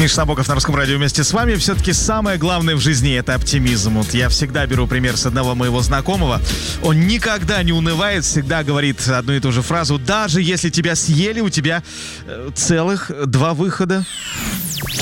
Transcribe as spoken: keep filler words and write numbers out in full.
Миша Набоков на Русском радио вместе с вами. Все-таки самое главное в жизни — это оптимизм. Вот я всегда беру пример с одного моего знакомого. Он никогда не унывает, всегда говорит одну и ту же фразу: даже если тебя съели, у тебя э, целых два выхода.